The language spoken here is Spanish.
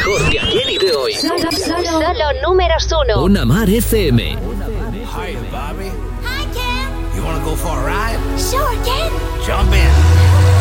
mejor de ayer y de hoy. Solo números 1. Una Mar FM. Hi, Bobby. Hi, Ken. You wanna go for a ride? Sure, Ken. Jump in.